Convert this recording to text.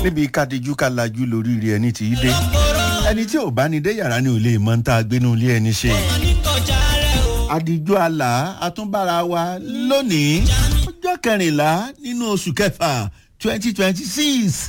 níbi kádìjú kálajú lórí rí ẹni tí í dé ẹni tí ò bá ní dé yàrá ni ò lè mọ ń tá a gbénú ilé ẹni ṣe. àdìjú àlà àtúnbára wa lónìí ọjọ́ 14 nínú oṣù kẹfà 2026.